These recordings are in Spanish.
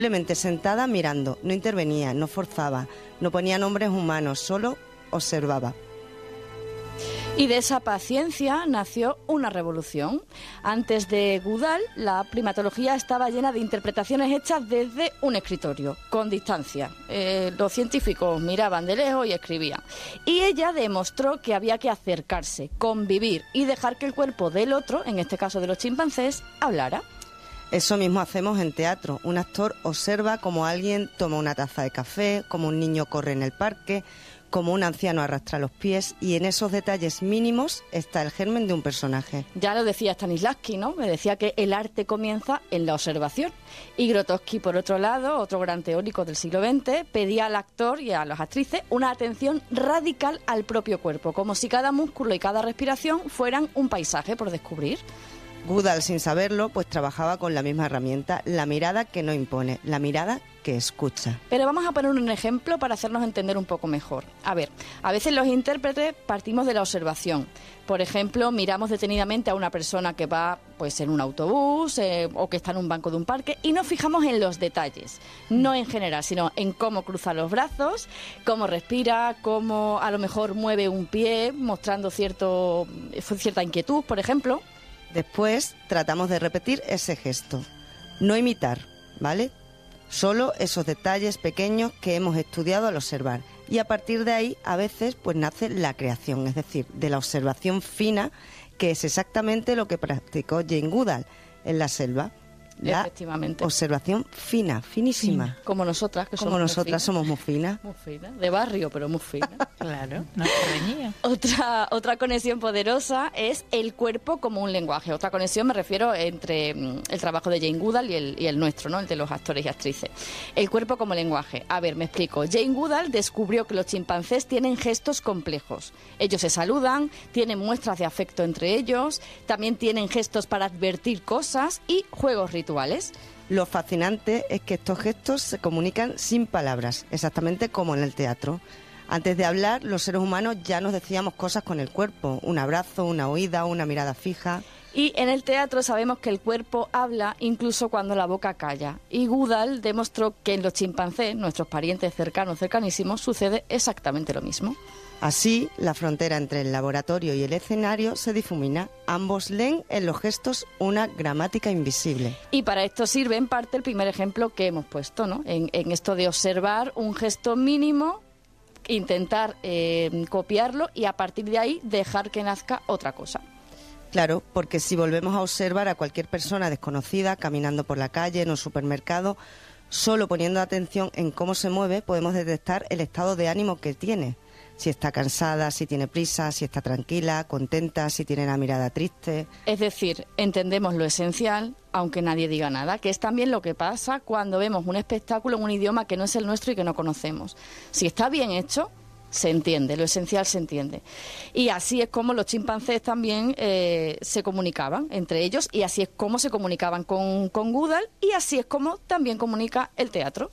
Simplemente sentada mirando, no intervenía, no forzaba, no ponía nombres humanos, solo observaba. Y de esa paciencia nació una revolución. Antes de Goodall, la primatología estaba llena de interpretaciones hechas desde un escritorio, con distancia. Los científicos miraban de lejos y escribían. Y ella demostró que había que acercarse, convivir y dejar que el cuerpo del otro, en este caso de los chimpancés, hablara. Eso mismo hacemos en teatro. Un actor observa cómo alguien toma una taza de café, cómo un niño corre en el parque, cómo un anciano arrastra los pies, y en esos detalles mínimos está el germen de un personaje. Ya lo decía Stanislavski, ¿no? Me decía que el arte comienza en la observación. Y Grotowski, por otro lado, otro gran teórico del siglo XX, pedía al actor y a las actrices una atención radical al propio cuerpo, como si cada músculo y cada respiración fueran un paisaje por descubrir. Goodall, sin saberlo, pues trabajaba con la misma herramienta, la mirada que no impone, la mirada que escucha. Pero vamos a poner un ejemplo para hacernos entender un poco mejor. A ver, a veces los intérpretes partimos de la observación. Por ejemplo, miramos detenidamente a una persona que va pues en un autobús o que está en un banco de un parque y nos fijamos en los detalles, no en general, sino en cómo cruza los brazos, cómo respira, cómo a lo mejor mueve un pie, mostrando cierta inquietud, por ejemplo. Después tratamos de repetir ese gesto, no imitar, ¿vale? Solo esos detalles pequeños que hemos estudiado al observar. Y a partir de ahí, a veces, pues nace la creación, es decir, de la observación fina, que es exactamente lo que practicó Jane Goodall en la selva. La Efectivamente. Observación fina, finísima. Sí, como nosotras, que como nosotras somos muy finas. Muy finas, de barrio, pero muy finas. Claro, no reñía. Otra conexión poderosa es el cuerpo como un lenguaje. Otra conexión me refiero entre el trabajo de Jane Goodall y el nuestro, ¿no? El de los actores y actrices. El cuerpo como lenguaje. A ver, me explico. Jane Goodall descubrió que los chimpancés tienen gestos complejos. Ellos se saludan, tienen muestras de afecto entre ellos, también tienen gestos para advertir cosas y juegos rituales. Lo fascinante es que estos gestos se comunican sin palabras, exactamente como en el teatro. Antes de hablar, los seres humanos ya nos decíamos cosas con el cuerpo, un abrazo, una oída, una mirada fija. Y en el teatro sabemos que el cuerpo habla incluso cuando la boca calla. Y Goodall demostró que en los chimpancés, nuestros parientes cercanos, cercanísimos, sucede exactamente lo mismo. Así, la frontera entre el laboratorio y el escenario se difumina. Ambos leen en los gestos una gramática invisible. Y para esto sirve en parte el primer ejemplo que hemos puesto, ¿no? En esto de observar un gesto mínimo, intentar copiarlo y a partir de ahí dejar que nazca otra cosa. Claro, porque si volvemos a observar a cualquier persona desconocida caminando por la calle, en un supermercado, solo poniendo atención en cómo se mueve podemos detectar el estado de ánimo que tiene. Si está cansada, si tiene prisa, si está tranquila, contenta, si tiene la mirada triste. Es decir, entendemos lo esencial, aunque nadie diga nada, que es también lo que pasa cuando vemos un espectáculo en un idioma que no es el nuestro y que no conocemos. Si está bien hecho, se entiende, lo esencial se entiende. Y así es como los chimpancés también se comunicaban entre ellos, y así es como se comunicaban con Goodall, y así es como también comunica el teatro.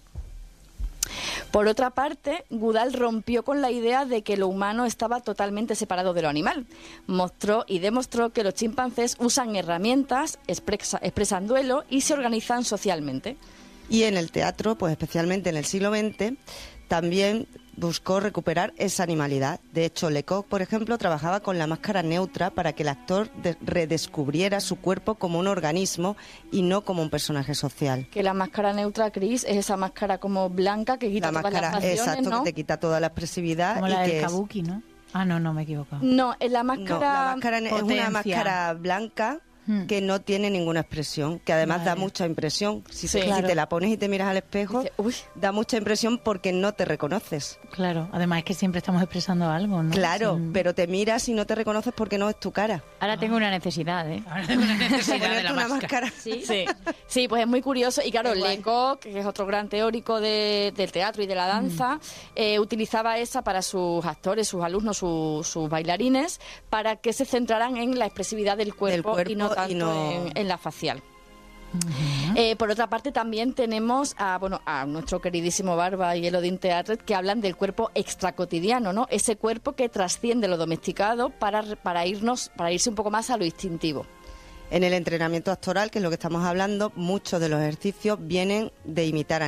Por otra parte, Goodall rompió con la idea de que lo humano estaba totalmente separado de lo animal. Mostró y demostró que los chimpancés usan herramientas, expresan duelo y se organizan socialmente. Y en el teatro, pues especialmente en el siglo XX, también buscó recuperar esa animalidad. De hecho, Lecoq, por ejemplo, trabajaba con la máscara neutra para que el actor redescubriera su cuerpo como un organismo y no como un personaje social. Que la máscara neutra, Cris, es esa máscara como blanca que quita todas las facciones, exacto, ¿no? Que te quita toda la expresividad. Como y la del que kabuki, ¿no? Ah, no, me he equivocado. No, la máscara... No, la máscara es una máscara blanca que no tiene ninguna expresión, que además da mucha impresión. Si te la pones y te miras al espejo, da mucha impresión porque no te reconoces. Claro, además es que siempre estamos expresando algo, ¿no? Claro, pero te miras y no te reconoces porque no es tu cara. Ahora tengo una necesidad, ¿eh? Ahora tengo una necesidad de la una máscara. máscara. Sí, pues es muy curioso. Y claro, Lecoq, que es otro gran teórico del teatro y de la danza, utilizaba esa para sus actores, sus alumnos, sus bailarines, para que se centraran en la expresividad del cuerpo y no tanto en la facial. Por otra parte, también tenemos a nuestro queridísimo Barba y Elodie Teatret, que hablan del cuerpo extracotidiano, ¿no? Ese cuerpo que trasciende lo domesticado para irse un poco más a lo instintivo. En el entrenamiento actoral, que es lo que estamos hablando, muchos de los ejercicios vienen de imitar